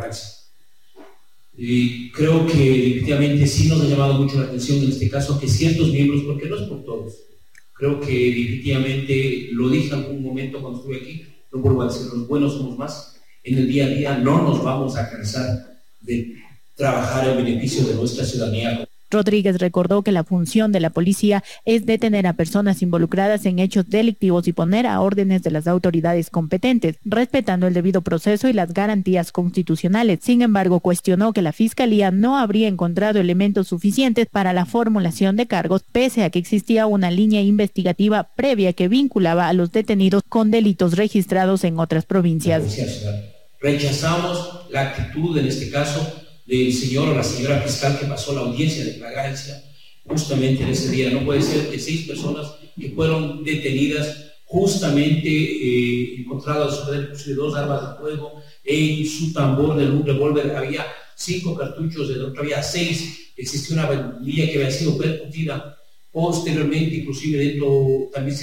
democracia. Y creo que efectivamente sí nos ha llamado mucho la atención en este caso que ciertos miembros, porque no es por todos, creo que efectivamente lo dije en algún momento cuando estuve aquí, no vuelvo a decir, los buenos somos más, en el día a día no nos vamos a cansar de trabajar en beneficio de nuestra ciudadanía. Rodríguez recordó que la función de la policía es detener a personas involucradas en hechos delictivos y poner a órdenes de las autoridades competentes, respetando el debido proceso y las garantías constitucionales. Sin embargo, cuestionó que la Fiscalía no habría encontrado elementos suficientes para la formulación de cargos, pese a que existía una línea investigativa previa que vinculaba a los detenidos con delitos registrados en otras provincias. Rechazamos la actitud, en este caso, del señor o la señora fiscal que pasó la audiencia de flagrancia justamente en ese día. No puede ser que 6 personas que fueron detenidas justamente encontradas sobre 2 armas de fuego, en su tambor de un revólver había 5 cartuchos, del otro había 6, existía una bandilla que había sido percutida. Posteriormente, inclusive dentro también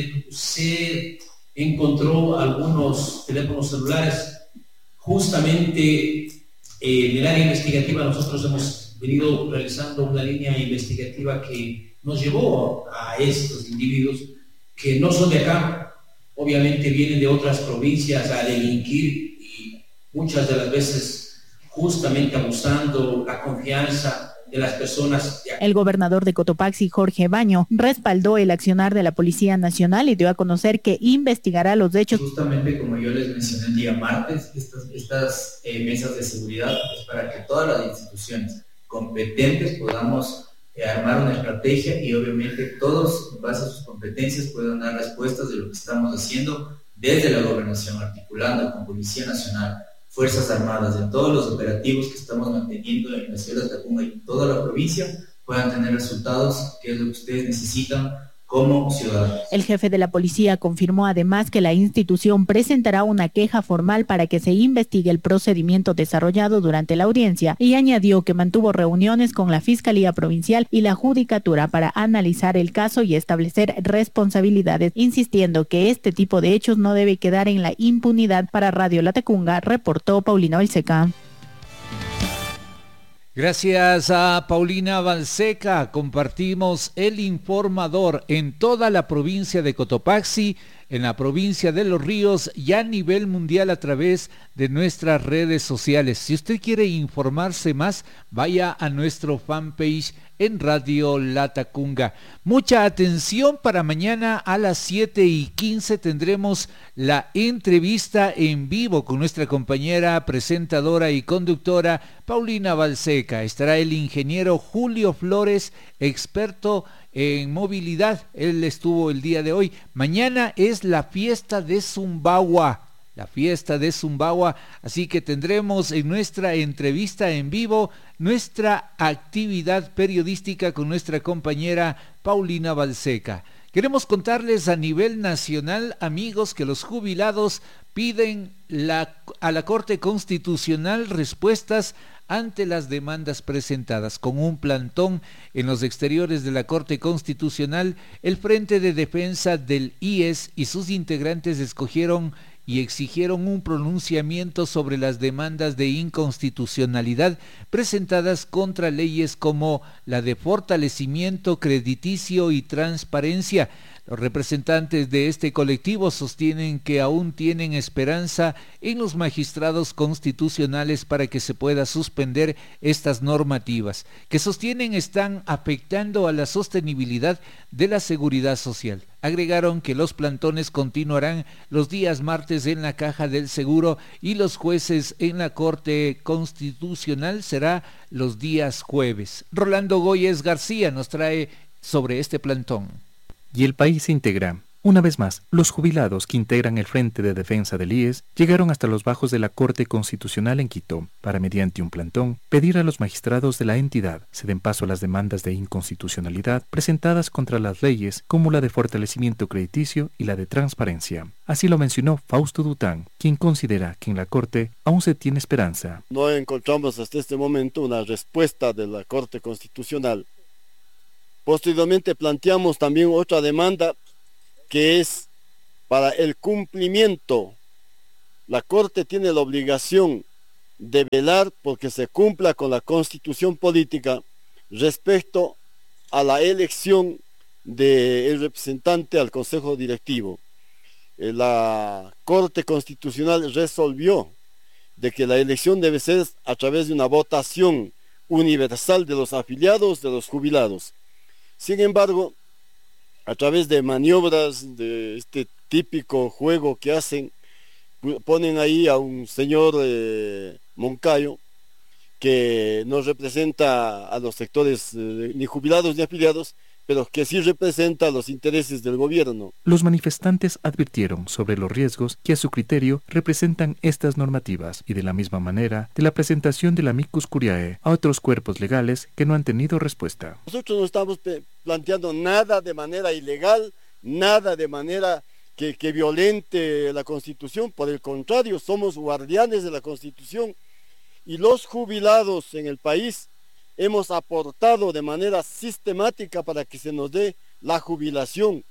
se encontró algunos teléfonos celulares. Justamente en el área investigativa nosotros hemos venido realizando una línea investigativa que nos llevó a estos individuos que no son de acá, obviamente vienen de otras provincias a delinquir y muchas de las veces justamente abusando la confianza de las personas. El gobernador de Cotopaxi, Jorge Baño, respaldó el accionar de la Policía Nacional y dio a conocer que investigará los hechos. Justamente como yo les mencioné el día martes, estas mesas de seguridad es para que todas las instituciones competentes podamos armar una estrategia y obviamente todos, en base a sus competencias, puedan dar respuestas de lo que estamos haciendo desde la gobernación, articulando con Policía Nacional, Fuerzas Armadas, de todos los operativos que estamos manteniendo en la ciudad de Tacunga y toda la provincia, puedan tener resultados, que es lo que ustedes necesitan como ciudadanos. El jefe de la policía confirmó además que la institución presentará una queja formal para que se investigue el procedimiento desarrollado durante la audiencia y añadió que mantuvo reuniones con la Fiscalía Provincial y la Judicatura para analizar el caso y establecer responsabilidades, insistiendo que este tipo de hechos no debe quedar en la impunidad. Para Radio La Tacunga, reportó Paulina Balseca. Gracias a Paulina Balseca, compartimos el informador en toda la provincia de Cotopaxi, en la provincia de Los Ríos y a nivel mundial a través de nuestras redes sociales. Si usted quiere informarse más, vaya a nuestro fanpage en Radio La Tacunga. Mucha atención, para mañana a las 7:15 tendremos la entrevista en vivo con nuestra compañera presentadora y conductora Paulina Balseca. Estará el ingeniero Julio Flores, experto en movilidad. Él estuvo el día de hoy. Mañana es la fiesta de Sumbawa. Así que tendremos en nuestra entrevista en vivo nuestra actividad periodística con nuestra compañera Paulina Balseca. Queremos contarles a nivel nacional, amigos, que los jubilados piden a la Corte Constitucional respuestas ante las demandas presentadas. Con un plantón en los exteriores de la Corte Constitucional, el Frente de Defensa del IES y sus integrantes escogieron y exigieron un pronunciamiento sobre las demandas de inconstitucionalidad presentadas contra leyes como la de fortalecimiento crediticio y transparencia. Los representantes de este colectivo sostienen que aún tienen esperanza en los magistrados constitucionales para que se pueda suspender estas normativas, que sostienen están afectando a la sostenibilidad de la seguridad social. Agregaron que los plantones continuarán los días martes en la Caja del Seguro y los jueces en la Corte Constitucional será los días jueves. Rolando Góyez García nos trae sobre este plantón. Y el país se integra. Una vez más, los jubilados que integran el Frente de Defensa del IES llegaron hasta los bajos de la Corte Constitucional en Quito para, mediante un plantón, pedir a los magistrados de la entidad se den paso a las demandas de inconstitucionalidad presentadas contra las leyes como la de fortalecimiento crediticio y la de transparencia. Así lo mencionó Fausto Dután, quien considera que en la Corte aún se tiene esperanza. No encontramos hasta este momento una respuesta de la Corte Constitucional. Posteriormente planteamos también otra demanda que es para el cumplimiento. La Corte tiene la obligación de velar porque se cumpla con la constitución política respecto a la elección del representante al Consejo Directivo. La Corte Constitucional resolvió de que la elección debe ser a través de una votación universal de los afiliados, de los jubilados. Sin embargo, a través de maniobras de este típico juego que hacen, ponen ahí a un señor Moncayo que no representa a los sectores ni jubilados ni afiliados, pero que sí representa los intereses del gobierno. Los manifestantes advirtieron sobre los riesgos que a su criterio representan estas normativas y de la misma manera de la presentación del amicus curiae a otros cuerpos legales que no han tenido respuesta. Nosotros no estamos planteando nada de manera ilegal, nada de manera que violente la Constitución, por el contrario, somos guardianes de la Constitución y los jubilados en el país hemos aportado de manera sistemática para que se nos dé la jubilación.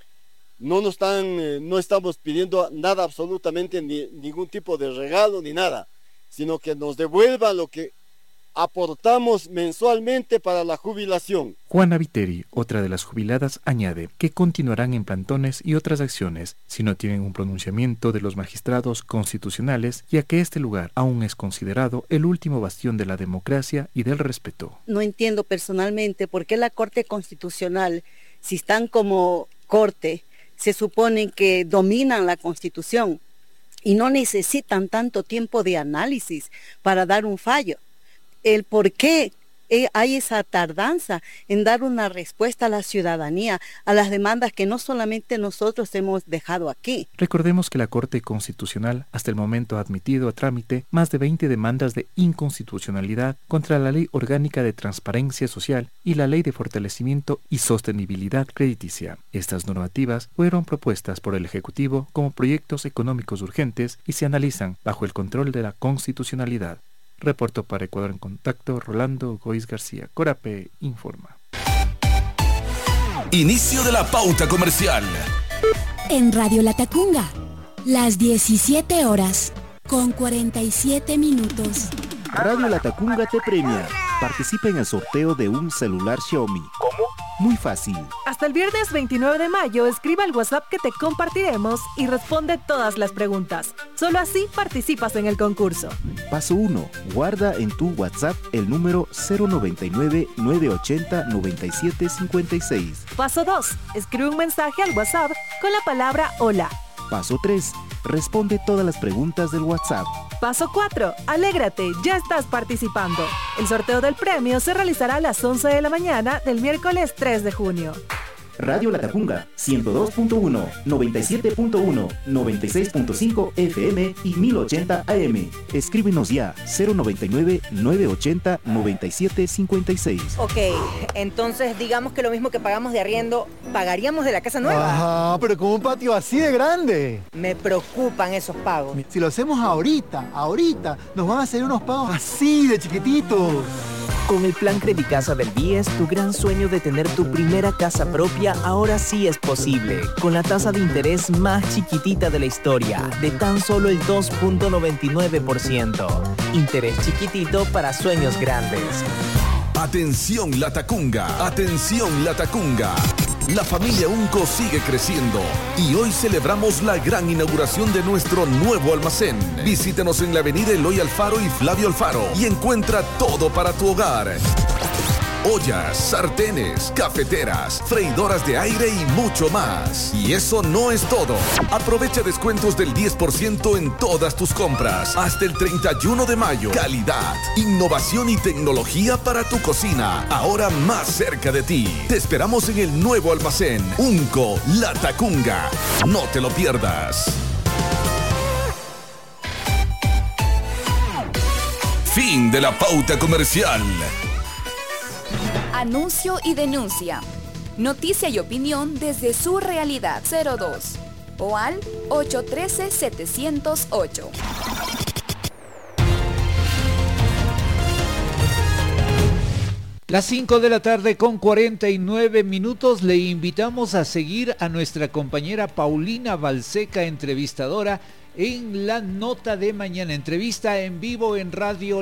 No estamos pidiendo nada absolutamente, ningún tipo de regalo ni nada, sino que nos devuelvan lo que aportamos mensualmente para la jubilación. Juana Viteri, otra de las jubiladas, añade que continuarán en plantones y otras acciones si no tienen un pronunciamiento de los magistrados constitucionales, ya que este lugar aún es considerado el último bastión de la democracia y del respeto. No entiendo personalmente por qué la Corte Constitucional, si están como corte, se supone que dominan la Constitución y no necesitan tanto tiempo de análisis para dar un fallo. El por qué hay esa tardanza en dar una respuesta a la ciudadanía, a las demandas que no solamente nosotros hemos dejado aquí. Recordemos que la Corte Constitucional hasta el momento ha admitido a trámite más de 20 demandas de inconstitucionalidad contra la Ley Orgánica de Transparencia Social y la Ley de Fortalecimiento y Sostenibilidad Crediticia. Estas normativas fueron propuestas por el Ejecutivo como proyectos económicos urgentes y se analizan bajo el control de la constitucionalidad. Reportó para Ecuador en Contacto Rolando Goiz García. Corape informa. Inicio de la pauta comercial. En Radio Latacunga, las 17 horas con 47 minutos. Radio Latacunga te premia. Participa en el sorteo de un celular Xiaomi. ¿Cómo? Muy fácil. Hasta el viernes 29 de mayo, escriba el WhatsApp que te compartiremos y responde todas las preguntas. Solo así participas en el concurso. Paso 1. Guarda en tu WhatsApp el número 099-980-9756. Paso 2. Escribe un mensaje al WhatsApp con la palabra hola. Paso 3. Responde todas las preguntas del WhatsApp. Paso 4. Alégrate, ya estás participando. El sorteo del premio se realizará a las 11 de la mañana del miércoles 3 de junio. Radio Latacunga, 102.1, 97.1, 96.5 FM y 1080 AM. Escríbenos ya, 099-980-9756. Ok, entonces digamos que lo mismo que pagamos de arriendo, ¿pagaríamos de la casa nueva? Ajá, pero con un patio así de grande. Me preocupan esos pagos. Si lo hacemos ahorita, nos van a hacer unos pagos así de chiquititos. Con el plan Credicasa del BIES, tu gran sueño de tener tu primera casa propia ahora sí es posible. Con la tasa de interés más chiquitita de la historia, de tan solo el 2.99%. Interés chiquitito para sueños grandes. Atención Latacunga, atención Latacunga. La familia Unco sigue creciendo y hoy celebramos la gran inauguración de nuestro nuevo almacén. Visítenos en la avenida Eloy Alfaro y Flavio Alfaro y encuentra todo para tu hogar. Ollas, sartenes, cafeteras, freidoras de aire y mucho más. Y eso no es todo. Aprovecha descuentos del 10% en todas tus compras. Hasta el 31 de mayo. Calidad, innovación y tecnología para tu cocina. Ahora más cerca de ti. Te esperamos en el nuevo almacén. Unco, Latacunga. No te lo pierdas. Fin de la pauta comercial. Anuncio y denuncia. Noticia y opinión desde su realidad. 02 o al 813-708. Las 5 de la tarde con 49 minutos. Le invitamos a seguir a nuestra compañera Paulina Balseca, entrevistadora, en la nota de mañana. Entrevista en vivo en Radio